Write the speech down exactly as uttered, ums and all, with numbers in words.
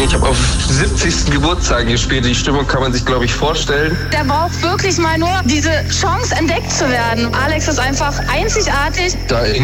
Ich habe auf siebzigsten Geburtstag gespielt. Die Stimmung kann man sich, glaube ich, vorstellen. Der braucht wirklich mal nur diese Chance, entdeckt zu werden. Alex ist einfach einzigartig. Da